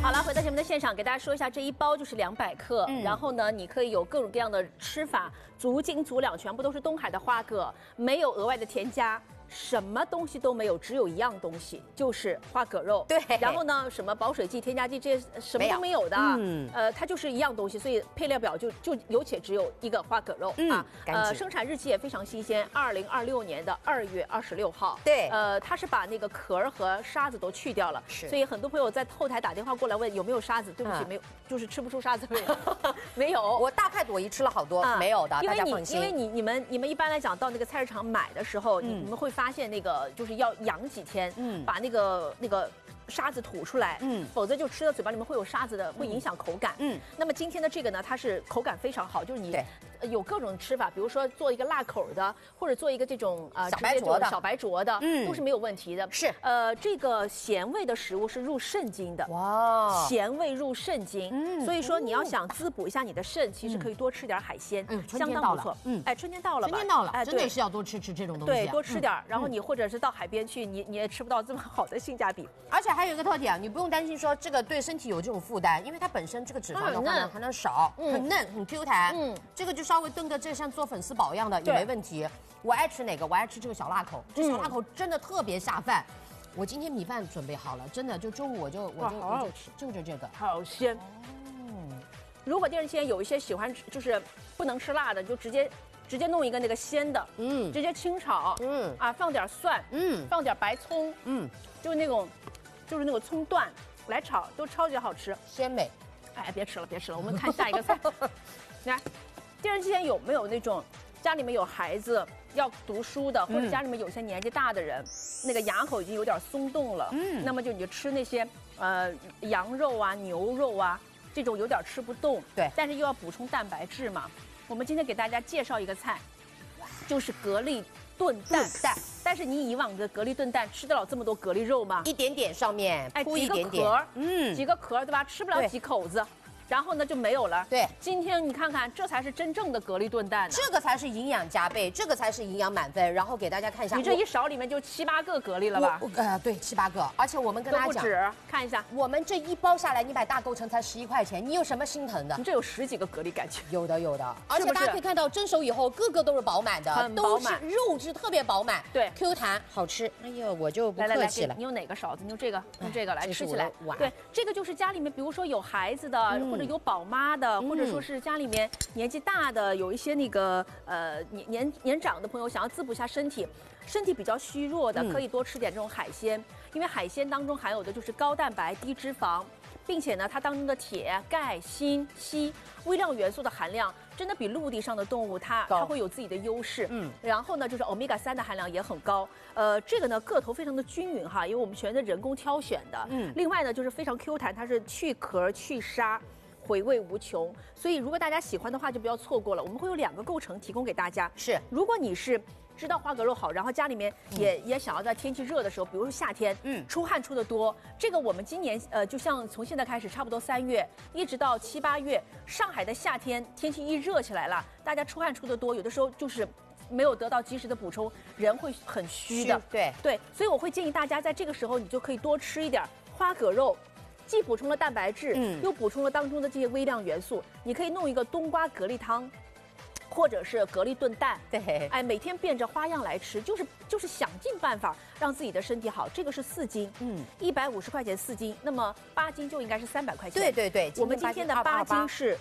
好了，回到节目的现场，给大家说一下，这一包就是200克，然后呢，你可以有各种各样的吃法，足斤足两，全部都是东海的花蛤，没有额外的添加。什么东西都没有，只有一样东西，就是花蛤肉。 对， 然后呢，什么保水剂、添加剂这些什么都没有的。它就是一样东西，所以配料表就有且只有一个花蛤肉啊。生产日期也非常新鲜，2026年的2月26号。 对， 它是把那个壳儿和沙子都去掉了，所以很多朋友在后台打电话过来问有没有沙子，对不起，没有，就是吃不出沙子味。没有， 我大快朵颐吃了好多，没有的，大家放心。 因为你们一般来讲到那个菜市场买的时候，你们会发现那个就是要养几天，把那个沙子吐出来，否则就吃到嘴巴里面会有沙子的，会影响口感。那么今天的这个呢，它是口感非常好，就是你有各种吃法，比如说做一个辣口的，或者做一个这种小白灼的，都是没有问题的。 是， 这个咸味的食物是入肾经的， 哇， 咸味入肾经，所以说你要想滋补一下你的肾，其实可以多吃点海鲜，相当不错。哎，春天到了， 春天到了，哎，真的是要多吃这种东西， 对，多吃点。然后你或者是到海边去，你也吃不到这么好的性价比， 而且还有一个特点，你不用担心说这个对身体有这种负担，因为它本身这个脂肪的话呢，含量少，很嫩，很 Q 弹，这个就稍微炖个这像做粉丝煲一样的也没问题。我爱吃哪个？我爱吃这个小辣口，这小辣口真的特别下饭。我今天米饭准备好了，真的就中午我就吃，就是这个， 好鲜。如果第二天有一些喜欢就是不能吃辣的，就直接弄一个那个鲜的，直接清炒，放点蒜，放点白葱，就是那种葱段来炒，都超级好吃， 鲜美。 哎，别吃了，我们看下一个菜。来，第二天有没有那种家里面有孩子要读书的，或者家里面有些年纪大的人，那个牙口已经有点松动了，那么你就吃那些羊肉啊、牛肉啊。这种有点吃不动， 对， 但是又要补充蛋白质嘛。我们今天给大家介绍一个菜，就是蛤蜊炖蛋。但是你以往的蛤蜊炖蛋吃得了这么多蛤蜊肉吗？ 一点点上面铺一点点，几个壳，对吧？吃不了几口子。然后呢就没有了。 对， 今天你看看，这才是真正的蛤蜊炖蛋， 这个才是营养加倍，这个才是营养满分。然后给大家看一下， 你这一勺里面就7、8个蛤蜊了吧？ 对，7、8个。而且我们跟大家讲， 不止，看一下， 我们这一包下来，你买大构成才11块钱，你有什么心疼的？ 你这有10几个蛤蜊，感觉有的。而且大家可以看到，蒸熟以后个个都是饱满的， 很饱满， 肉质特别饱满， 对 ，Q 弹，好吃。哎呦，我就不客气了。 你用哪个勺子？你用这个来吃起来。对，这个就是家里面，比如说有孩子的，或者有宝妈的，或者说是家里面年纪大的，有一些那个年长的朋友想要滋补一下身体比较虚弱的，可以多吃点这种海鲜，因为海鲜当中含有的就是高蛋白、低脂肪，并且呢，它当中的铁、钙、锌、硒微量元素的含量真的比陆地上的动物它会有自己的优势。然后呢，就是欧米伽3的含量也很高。这个呢个头非常的均匀哈，因为我们全是人工挑选的。另外呢就是非常 Q 弹，它是去壳去沙。回味无穷，所以如果大家喜欢的话，就不要错过了。我们会有2个构成提供给大家。 是， 如果你是知道花蛤肉好，然后家里面也想要在天气热的时候，比如说夏天，出汗出的多，这个我们今年就像从现在开始，差不多3月一直到7、8月，上海的夏天天气一热起来了，大家出汗出的多，有的时候就是没有得到及时的补充，人会很虚的。对，所以我会建议大家在这个时候，你就可以多吃一点花蛤肉。既补充了蛋白质，又补充了当中的这些微量元素。你可以弄一个冬瓜蛤蜊汤，或者是蛤蜊炖蛋。 对， 哎，每天变着花样来吃，就是想尽办法让自己的身体好。这个是4斤，150块钱4斤，那么8斤就应该是300块钱。 对， 我们今天的8斤是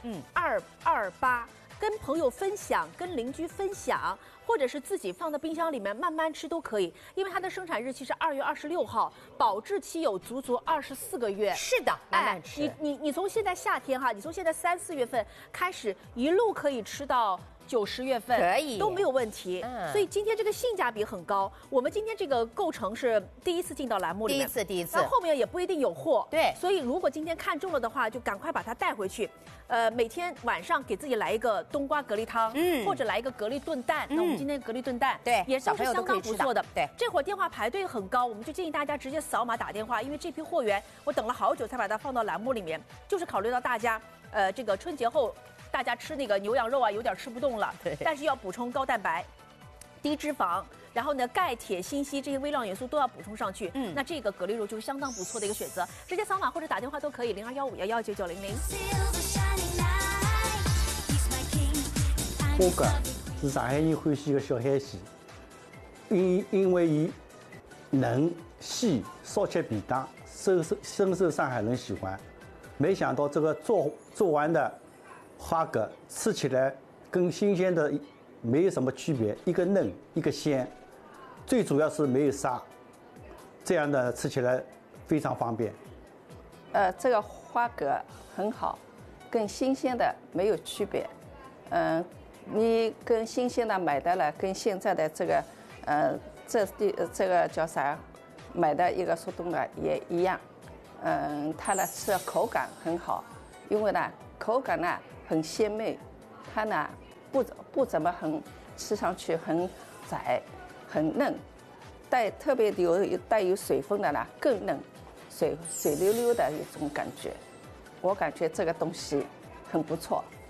228。跟朋友分享，跟邻居分享，或者是自己放到冰箱里面慢慢吃都可以，因为它的生产日期是2月26号，保质期有足24个月。 是的，慢慢吃。 你从现在夏天哈，你从现在3、4月份开始，一路可以吃到9、10月份， 可以都没有问题。所以今天这个性价比很高。我们今天这个构成是第一次进到栏目里面， 第一次， 那后面也不一定有货。 对， 所以如果今天看中了的话，就赶快把它带回去。每天晚上给自己来一个冬瓜蛤蜊汤，或者来一个蛤蜊炖蛋。那我们今天蛤蜊炖蛋， 对， 也都是相当不错的。 对， 这会儿电话排队很高，我们就建议大家直接扫码打电话，因为这批货源我等了好久才把它放到栏目里面，就是考虑到大家，这个春节后大家吃那个牛羊肉啊有点吃不动了，但是要补充高蛋白。 低脂肪，然后呢，钙、铁、锌、硒这些微量元素都要补充上去。那这个蛤蜊肉就是相当不错的一个选择，直接扫码或者打电话都可以，0215119900。 花蛤是上海人欢喜的小海鲜，因为伊嫩细，烧起便当，深受上海人喜欢。没想到这个做完的花蛤吃起来跟新鲜的没有什么区别，一个嫩一个鲜，最主要是没有沙，这样的吃起来非常方便。 这个花蛤很好，跟新鲜的没有区别。你跟新鲜的买的了，跟现在的这个这个叫啥，买的一个速冻的也一样。它呢吃口感很好，因为呢口感呢很鲜美，它呢不怎么吃上去很窄，很嫩，特别带有水分的呢更嫩，水溜溜的一种感觉。我感觉这个东西很不错。